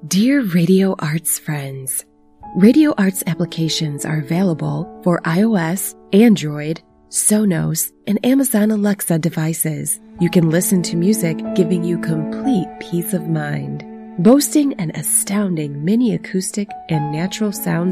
Dear Radio Arts friends, Radio Arts applications are available for iOS, Android, Sonos, and Amazon Alexa devices. You can listen to music giving you complete peace of mind. Boasting an astounding mini acoustic and natural sound